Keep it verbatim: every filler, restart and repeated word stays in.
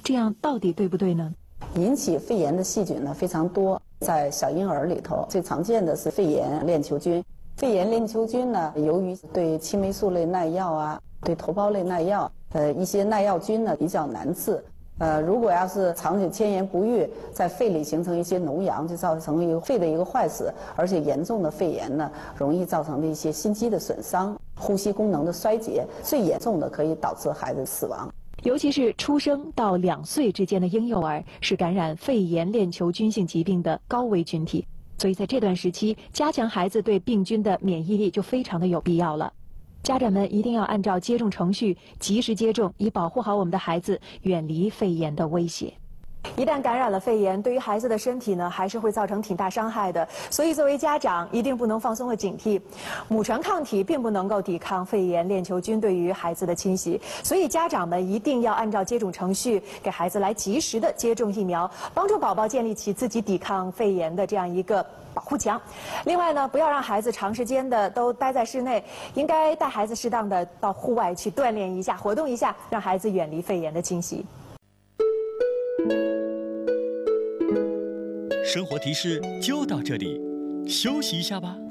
这样到底对不对呢？ 引起肺炎的细菌呢非常多，在小婴儿里头最常见的是肺炎链球菌。肺炎链球菌呢，由于对青霉素类耐药啊，对头孢类耐药，呃，一些耐药菌呢比较难治。呃，如果要是长久迁延不愈，在肺里形成一些脓疡，就造成一个肺的一个坏死，而且严重的肺炎呢，容易造成的一些心肌的损伤、呼吸功能的衰竭，最严重的可以导致孩子死亡。 尤其是出生到两岁之间的婴幼儿，是感染肺炎链球菌性疾病的高危群体，所以在这段时期，加强孩子对病菌的免疫力就非常的有必要了。家长们一定要按照接种程序及时接种，以保护好我们的孩子，远离肺炎的威胁。一旦感染了肺炎，对于孩子的身体呢，还是会造成挺大伤害的。所以，作为家长，一定不能放松了警惕。母传抗体并不能够抵抗肺炎链球菌对于孩子的侵袭，所以家长们一定要按照接种程序，给孩子来及时的接种疫苗，帮助宝宝建立起自己抵抗肺炎的这样一个保护墙。另外呢，不要让孩子长时间的都待在室内，应该带孩子适当的到户外去锻炼一下、活动一下，让孩子远离肺炎的侵袭。 生活提示就到这里，休息一下吧。